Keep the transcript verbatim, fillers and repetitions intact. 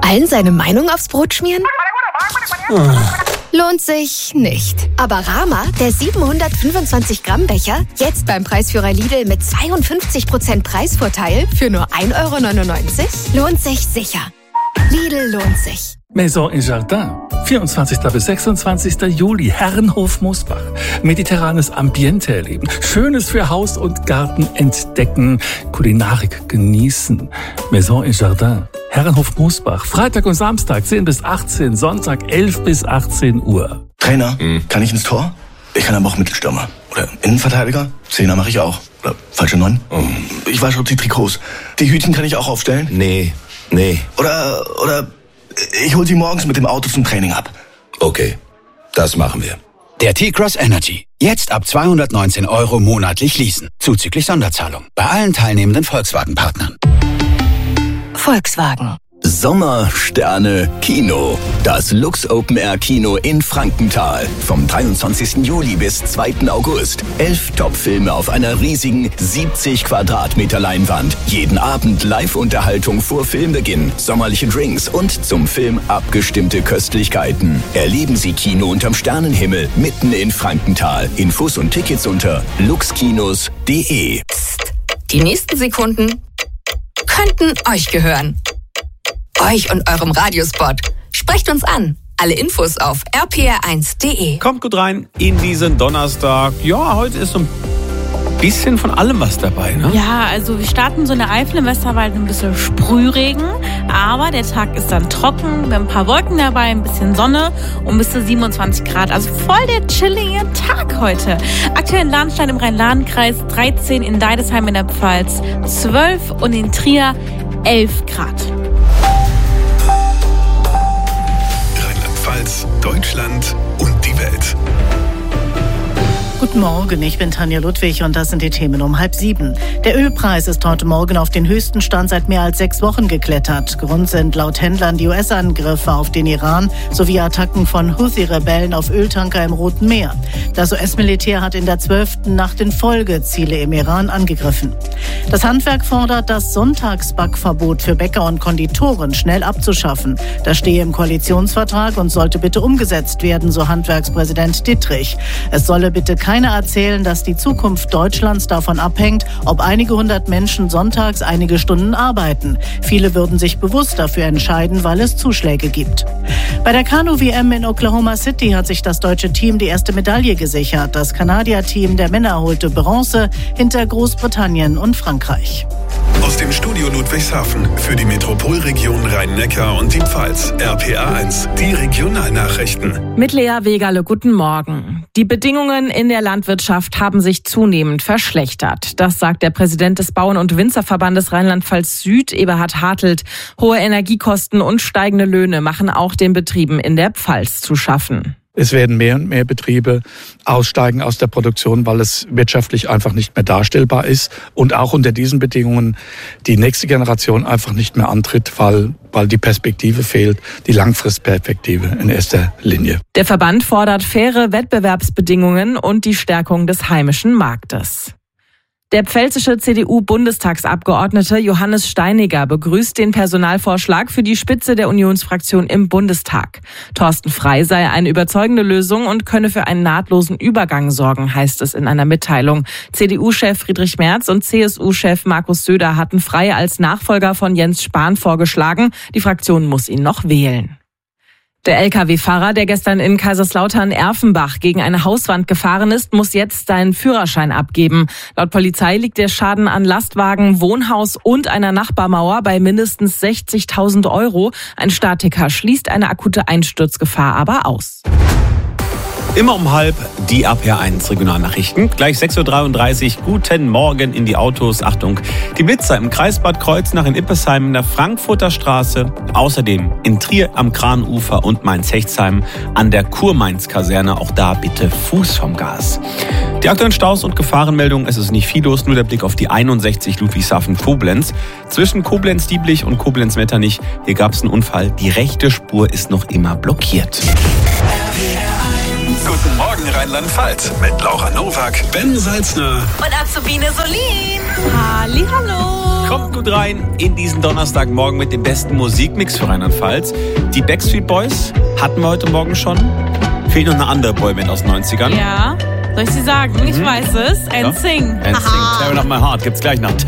Allen seine Meinung aufs Brot schmieren? Lohnt sich nicht. Aber Rama, der siebenhundertfünfundzwanzig Gramm Becher, jetzt beim Preisführer Lidl mit zweiundfünfzig Prozent Preisvorteil für nur ein Euro neunundneunzig, lohnt sich sicher. Lidl lohnt sich. Maison et Jardin. vierundzwanzigsten bis sechsundzwanzigsten Juli. Herrenhof Mosbach. Mediterranes Ambiente erleben. Schönes für Haus und Garten entdecken. Kulinarik genießen. Maison et Jardin. Herrenhof Mosbach. Freitag und Samstag zehn bis achtzehn. Sonntag elf bis achtzehn Uhr. Trainer, mhm. kann ich ins Tor? Ich kann aber auch Mittelstürmer. Oder Innenverteidiger? Zehner mache ich auch. Oder falsche Neun? Mhm. Ich wasche die Trikots. Die Hütchen kann ich auch aufstellen? Nee, nee. Oder, oder... Ich hol sie morgens mit dem Auto zum Training ab. Okay, das machen wir. Der T-Cross Energy. Jetzt ab zweihundertneunzehn Euro monatlich leasen. Zuzüglich Sonderzahlung. Bei allen teilnehmenden Volkswagen-Partnern. Volkswagen. Sommer, Sterne, Kino. Das Lux Open Air Kino in Frankenthal. Vom dreiundzwanzigsten Juli bis zweiten August. Elf Top-Filme auf einer riesigen siebzig Quadratmeter Leinwand. Jeden Abend Live-Unterhaltung vor Filmbeginn. Sommerliche Drinks und zum Film abgestimmte Köstlichkeiten. Erleben Sie Kino unterm Sternenhimmel mitten in Frankenthal. Infos und Tickets unter luxkinos punkt de. Psst. Die nächsten Sekunden könnten euch gehören. Euch und eurem Radiospot. Sprecht uns an. Alle Infos auf r p r eins punkt de. Kommt gut rein in diesen Donnerstag. Ja, heute ist so ein bisschen von allem was dabei, ne? Ja, also wir starten so in der Eifel im Westerwald ein bisschen Sprühregen. Aber der Tag ist dann trocken. Wir haben ein paar Wolken dabei, ein bisschen Sonne und bis zu siebenundzwanzig Grad. Also voll der chillige Tag heute. Aktuell in Lahnstein im Rhein-Lahn-Kreis dreizehn, in Deidesheim in der Pfalz zwölf und in Trier elf Grad. Deutschland und die Welt. Guten Morgen, ich bin Tanja Ludwig und das sind die Themen um halb sieben. Der Ölpreis ist heute Morgen auf den höchsten Stand seit mehr als sechs Wochen geklettert. Grund sind laut Händlern die U S-Angriffe auf den Iran sowie Attacken von Houthi-Rebellen auf Öltanker im Roten Meer. Das U S-Militär hat in der zwölften Nacht in Folge Ziele im Iran angegriffen. Das Handwerk fordert, das Sonntagsbackverbot für Bäcker und Konditoren schnell abzuschaffen. Das stehe im Koalitionsvertrag und sollte bitte umgesetzt werden, so Handwerkspräsident Dittrich. Es solle bitte keiner erzählen, dass die Zukunft Deutschlands davon abhängt, ob einige hundert Menschen sonntags einige Stunden arbeiten. Viele würden sich bewusst dafür entscheiden, weil es Zuschläge gibt. Bei der Kanu-W M in Oklahoma City hat sich das deutsche Team die erste Medaille gesichert. Das Kanadier-Team der Männer holte Bronze hinter Großbritannien und Frankreich. Aus dem Studio Ludwigshafen für die Metropolregion Rhein-Neckar und die Pfalz. R P R eins, die Regionalnachrichten. Mit Lea Wegale, guten Morgen. Die Bedingungen in der Landwirtschaft haben sich zunehmend verschlechtert. Das sagt der Präsident des Bauern- und Winzerverbandes Rheinland-Pfalz Süd, Eberhard Hartelt. Hohe Energiekosten und steigende Löhne machen auch den Betrieben in der Pfalz zu schaffen. Es werden mehr und mehr Betriebe aussteigen aus der Produktion, weil es wirtschaftlich einfach nicht mehr darstellbar ist. Und auch unter diesen Bedingungen die nächste Generation einfach nicht mehr antritt, weil, weil die Perspektive fehlt, die Langfristperspektive in erster Linie. Der Verband fordert faire Wettbewerbsbedingungen und die Stärkung des heimischen Marktes. Der pfälzische C D U-Bundestagsabgeordnete Johannes Steiniger begrüßt den Personalvorschlag für die Spitze der Unionsfraktion im Bundestag. Thorsten Frey sei eine überzeugende Lösung und könne für einen nahtlosen Übergang sorgen, heißt es in einer Mitteilung. C D U-Chef Friedrich Merz und C S U-Chef Markus Söder hatten Frey als Nachfolger von Jens Spahn vorgeschlagen. Die Fraktion muss ihn noch wählen. Der L K W-Fahrer, der gestern in Kaiserslautern-Erfenbach gegen eine Hauswand gefahren ist, muss jetzt seinen Führerschein abgeben. Laut Polizei liegt der Schaden an Lastwagen, Wohnhaus und einer Nachbarmauer bei mindestens sechzigtausend Euro. Ein Statiker schließt eine akute Einsturzgefahr aber aus. Immer um halb die R P R eins Regionalnachrichten. Gleich sechs Uhr dreiunddreißig. Guten Morgen in die Autos. Achtung, die Blitzer im Kreis Bad Kreuznach, in Ippesheim, in der Frankfurter Straße. Außerdem in Trier am Kranufer und Mainz-Hechtsheim an der Kurmainz-Kaserne. Auch da bitte Fuß vom Gas. Die aktuellen Staus und Gefahrenmeldungen, es ist nicht viel los, nur der Blick auf die einundsechzig Ludwigshafen-Koblenz. Zwischen Koblenz-Dieblich und Koblenz-Metternich, hier gab es einen Unfall. Die rechte Spur ist noch immer blockiert. R P R eins. Guten Morgen Rheinland-Pfalz mit Laura Nowak, Ben Salzner Und Azubine Solin. Hallihallo. Kommt gut rein in diesen Donnerstagmorgen mit dem besten Musikmix für Rheinland-Pfalz. Die Backstreet Boys hatten wir heute Morgen schon. Fehlt noch eine andere Boyband aus den neunzigern. Ja, soll ich sie sagen? Mhm. Ich weiß es. N Sync. N Sync. Tearing Up My Heart gibt's gleich nach